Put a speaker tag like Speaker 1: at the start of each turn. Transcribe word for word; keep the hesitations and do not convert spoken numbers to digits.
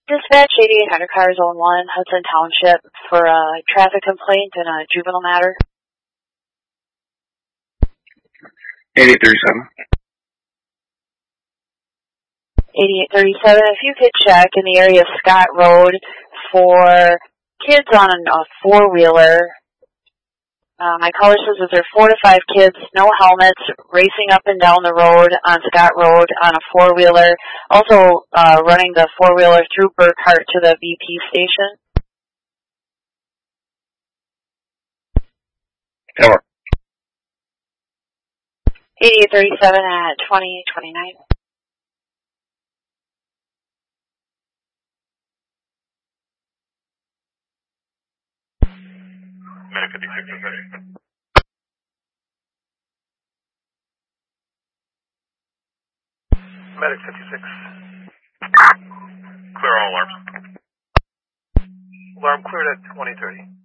Speaker 1: Dispatch eighty-eight hundred car zone one, Hudson Township, for a traffic complaint and a juvenile matter.
Speaker 2: eighty-eight thirty-seven.
Speaker 1: eighty-eight thirty-seven, if you could check in the area of Scott Road for kids on a four-wheeler. Uh, my caller says that there are four to five kids, no helmets, racing up and down the road on Scott Road on a four-wheeler. Also uh, running the four-wheeler through Burkhart to the B P station.
Speaker 2: Over.
Speaker 1: eighty-eight thirty-seven at twenty twenty-nine.
Speaker 3: Medic fifty-six is ready. Medic fifty-six. Clear all alarms. Alarm cleared at twenty thirty.